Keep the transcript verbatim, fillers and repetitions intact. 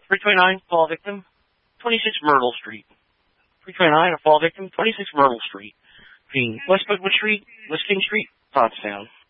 three twenty-nine, fall victim, twenty-six Myrtle Street. three twenty-nine, a fall victim, twenty-six Myrtle Street. Between West Brookwood Street, West King Street, Pottstown.